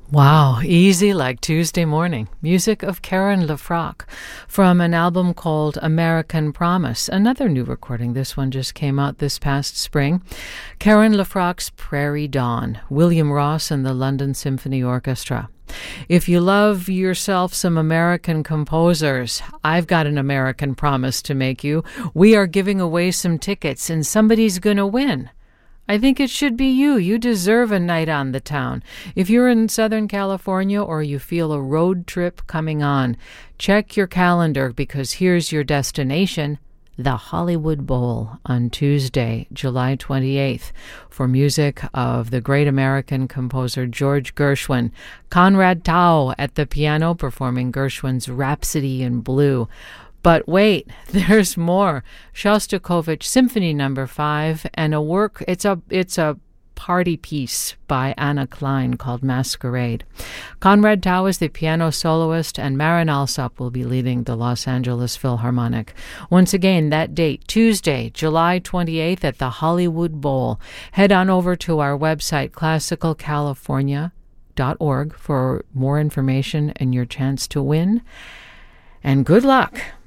Wow, easy like Tuesday morning. Music of Karen LeFrak from an album called American Promise. Another new recording. This one just came out this past spring. Karen LeFrak's Prairie Dawn. William Ross and the London Symphony Orchestra. If you love yourself some American composers, I've got an American promise to make you. We are giving away some tickets and somebody's going to win. I think it should be you. You deserve a night on the town. If you're in Southern California or you feel a road trip coming on, check your calendar because here's your destination, the Hollywood Bowl on Tuesday, July 28th, for music of the great American composer George Gershwin. Conrad Tao at the piano performing Gershwin's Rhapsody in Blue. But wait, there's more. Shostakovich Symphony No. 5 and a work, it's a party piece by Anna Klein called Masquerade. Conrad Tao is the piano soloist and Marin Alsop will be leading the Los Angeles Philharmonic. Once again, that date, Tuesday, July 28th at the Hollywood Bowl. Head on over to our website, classicalcalifornia.org for more information and your chance to win. And good luck.